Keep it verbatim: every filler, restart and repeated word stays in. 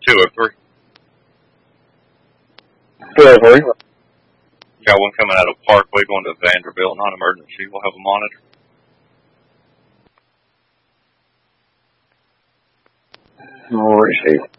two oh three. two oh three. Got one coming out of Parkway going to Vanderbilt, non-emergency. We'll have a monitor. I'll receive.